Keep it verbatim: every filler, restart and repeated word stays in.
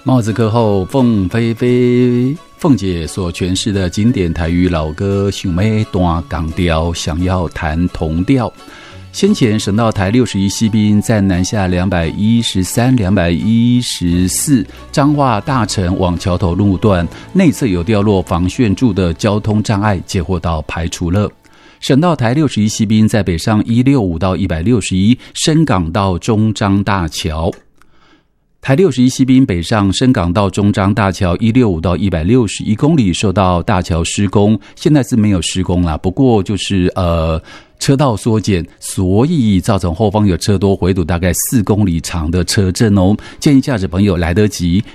帽子课后，凤飞飞凤姐所诠释的经典台语老歌《想要弹港调》，想要弹同调。先前省道台六十一西滨在南下两百一十三、两百一十四彰化大城往桥头路段内侧有掉落防旋柱的交通障碍，接获到排除了。省道台六十一西滨在北上一六五到一百六十一深港到中彰大桥。台六十一西滨北上深港到中彰大桥一六五到一百六十一公里受到大桥施工，现在是没有施工啦，不过就是呃车道缩减，所以造成后方有车多回堵大概四公里长的车阵哦。建议驾驶朋友来得及，